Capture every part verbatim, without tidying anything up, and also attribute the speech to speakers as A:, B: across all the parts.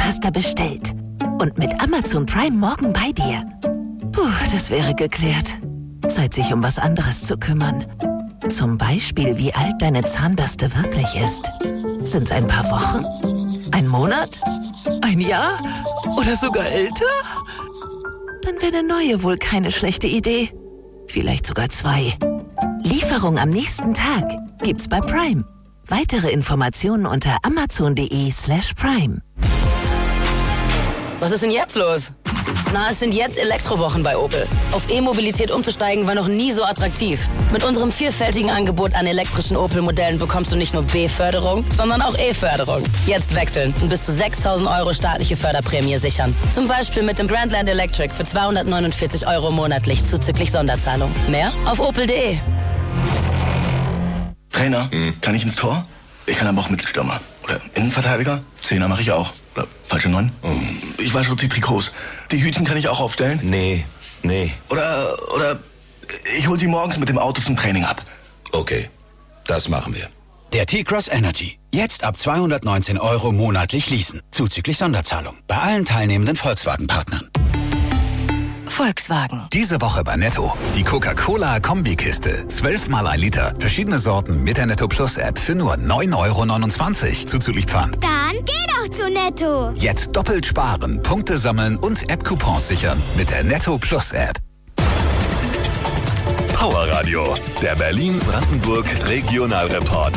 A: Zahnpasta bestellt. Und mit Amazon Prime morgen bei dir. Puh, das wäre geklärt. Zeit, sich um was anderes zu kümmern. Zum Beispiel, wie alt deine Zahnbürste wirklich ist. Sind's ein paar Wochen? Ein Monat? Ein Jahr? Oder sogar älter? Dann wäre eine neue wohl keine schlechte Idee. Vielleicht sogar zwei. Lieferung am nächsten Tag gibt's bei Prime. Weitere Informationen unter amazon.de slash prime.
B: Was ist denn jetzt los? Na, es sind jetzt Elektrowochen bei Opel. Auf E-Mobilität umzusteigen war noch nie so attraktiv. Mit unserem vielfältigen Angebot an elektrischen Opel-Modellen bekommst du nicht nur B-Förderung, sondern auch E-Förderung. Jetzt wechseln und bis zu sechstausend Euro staatliche Förderprämie sichern. Zum Beispiel mit dem Grandland Electric für zweihundertneunundvierzig Euro monatlich zuzüglich Sonderzahlung. Mehr auf opel punkt de.
C: Trainer, hm. kann ich ins Tor? Ich kann aber auch Mittelstürmer. Oder Innenverteidiger? Zehner mache ich auch. Oder falsche Neun? Hm. Ich weiß schon die Trikots. Die Hütchen kann ich auch aufstellen?
D: Nee, nee.
C: Oder, oder ich hol sie morgens mit dem Auto zum Training ab.
D: Okay, das machen wir.
E: Der T-Cross Energy. Jetzt ab zweihundertneunzehn Euro monatlich leasen. Zuzüglich Sonderzahlung. Bei allen teilnehmenden Volkswagen-Partnern.
A: Volkswagen.
F: Diese Woche bei Netto. Die Coca-Cola-Kombikiste. zwölf mal ein Liter. Verschiedene Sorten mit der Netto Plus App für nur neun Euro neunundzwanzig. Zuzüglich Pfand.
G: Dann geh doch zu Netto.
F: Jetzt doppelt sparen, Punkte sammeln und App-Coupons sichern mit der Netto Plus App.
H: Power Radio. Der Berlin-Brandenburg Regionalreport.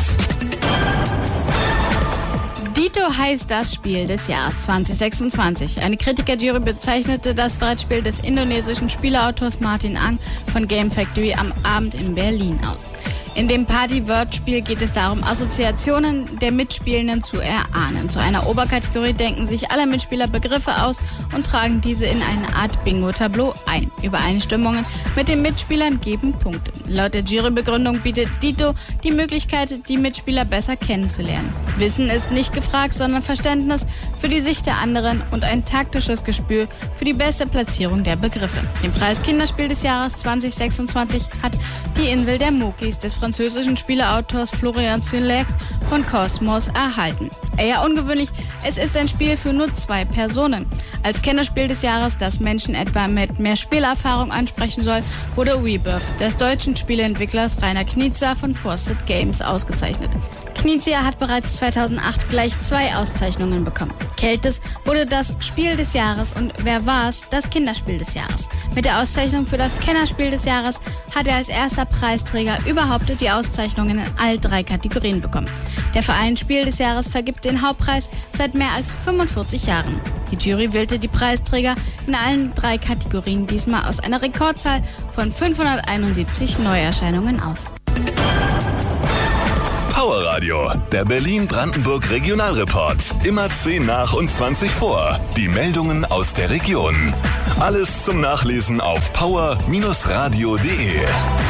I: Dito heißt das Spiel des Jahres zwanzig sechsundzwanzig. Eine Kritikerjury bezeichnete das Brettspiel des indonesischen Spieleautors Martin Ang von Game Factory am Abend in Berlin aus. In dem Party-Word-Spiel geht es darum, Assoziationen der Mitspielenden zu erahnen. Zu einer Oberkategorie denken sich alle Mitspieler Begriffe aus und tragen diese in eine Art Bingo-Tableau ein. Übereinstimmungen mit den Mitspielern geben Punkte. Laut der Jurybegründung bietet Dito die Möglichkeit, die Mitspieler besser kennenzulernen. Wissen ist nicht gefragt, sondern Verständnis für die Sicht der anderen und ein taktisches Gespür für die beste Platzierung der Begriffe. Den Preis Kinderspiel des Jahres zwanzig sechsundzwanzig hat die Insel der Mokis des französischen Spieleautors Florian Zulaix von Cosmos erhalten. Eher ungewöhnlich, es ist ein Spiel für nur zwei Personen. Als Kennerspiel des Jahres, das Menschen etwa mit mehr Spielerfahrung ansprechen soll, wurde Rebirth des deutschen Spieleentwicklers Rainer Knizia von Forsted Games ausgezeichnet. Knizia hat bereits zweitausendacht gleich zwei Auszeichnungen bekommen. Keltis wurde das Spiel des Jahres und Wer war's das Kinderspiel des Jahres. Mit der Auszeichnung für das Kennerspiel des Jahres hat er als erster Preisträger überhaupt die Auszeichnungen in all drei Kategorien bekommen. Der Verein Spiel des Jahres vergibt den Hauptpreis seit mehr als fünfundvierzig Jahren. Die Jury wählte die Preisträger in allen drei Kategorien diesmal aus einer Rekordzahl von fünfhunderteinundsiebzig Neuerscheinungen aus.
H: Power Radio, der Berlin-Brandenburg Regionalreport. Immer zehn nach und zwanzig vor. Die Meldungen aus der Region. Alles zum Nachlesen auf power Bindestrich radio punkt de.